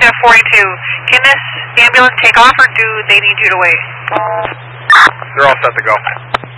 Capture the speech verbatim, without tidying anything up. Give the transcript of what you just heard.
to forty-two. Can this ambulance take off or do they need you to wait? They're all set to go.